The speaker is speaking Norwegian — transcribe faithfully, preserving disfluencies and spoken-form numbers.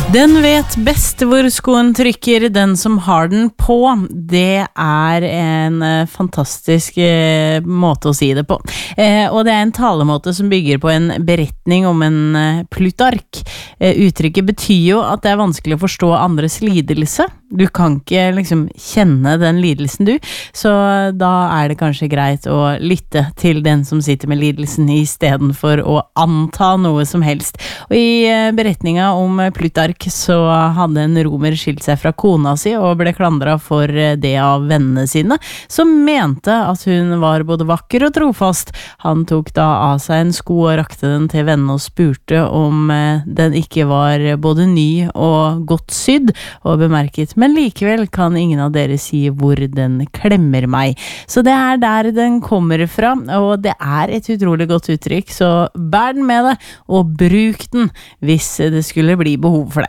Den vet best hvor skoen trykker, den som har den på. Det er en eh, fantastisk eh, måte å si det på. Eh, og det er en talemåte som bygger på en beretning om en eh, Plutark. Eh, uttrykket betyr jo at det er vanskelig å forstå andres lidelse. Du kan ikke liksom kjenne den lidelsen du, så da er det kanskje greit å lytte til den som sitter med lidelsen i stedet for å anta noe som helst. Og i eh, beretninga om Plutark så hadde en romer skilt seg fra kona si og ble klandret for det av vennene sine, som mente at hun var både vakker og trofast. Han tok da av seg en sko og rakte den til vennene og spurte om den ikke var både ny og godt sydd, og bemerket, men likevel kan ingen av dere si hvor den klemmer meg. Så det er der den kommer fra, og det er et utrolig godt uttrykk, så bær den med deg, og bruk den hvis det skulle bli behov for det.